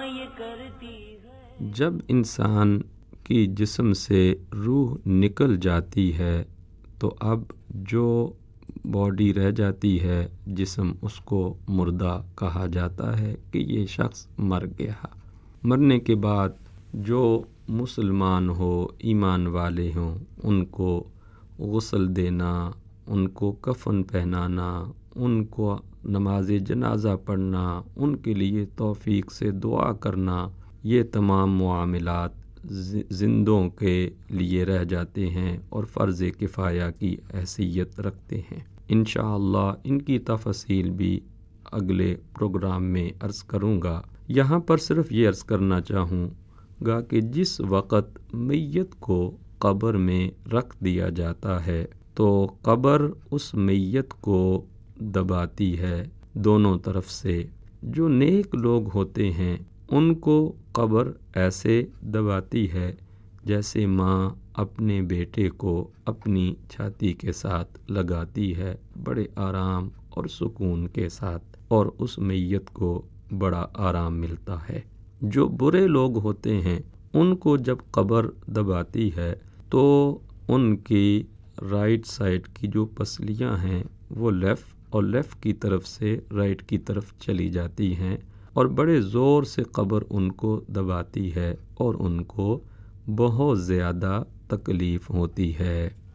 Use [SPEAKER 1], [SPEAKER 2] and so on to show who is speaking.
[SPEAKER 1] یہ کرتی ہے۔
[SPEAKER 2] جب انسان کی جسم سے روح نکل جاتی ہے تو اب جو باڈی رہ جاتی ہے، جسم، اس کو مردہ کہا جاتا ہے کہ یہ شخص مر گیا۔ مرنے کے بعد جو مسلمان ہو، ایمان والے ہوں، ان کو غسل دینا، ان کو کفن پہنانا، ان کو نماز جنازہ پڑھنا، ان کے لیے توفیق سے دعا کرنا، یہ تمام معاملات زندوں کے لیے رہ جاتے ہیں اور فرض کفایہ کی حیثیت رکھتے ہیں۔ انشاءاللہ ان کی تفصیل بھی اگلے پروگرام میں عرض کروں گا۔ یہاں پر صرف یہ عرض کرنا چاہوں گا کہ جس وقت میت کو قبر میں رکھ دیا جاتا ہے تو قبر اس میت کو دباتی ہے دونوں طرف سے۔ جو نیک لوگ ہوتے ہیں ان کو قبر ایسے دباتی ہے جیسے ماں اپنے بیٹے کو اپنی چھاتی کے ساتھ لگاتی ہے، بڑے آرام اور سکون کے ساتھ، اور اس میت کو بڑا آرام ملتا ہے۔ جو برے لوگ ہوتے ہیں ان کو جب قبر دباتی ہے تو ان کی رائٹ سائڈ کی جو پسلیاں ہیں وہ لیفٹ اور لیفٹ کی طرف سے رائٹ کی طرف چلی جاتی ہیں اور بڑے زور سے قبر ان کو دباتی ہے اور ان کو بہت زیادہ تکلیف ہوتی ہے۔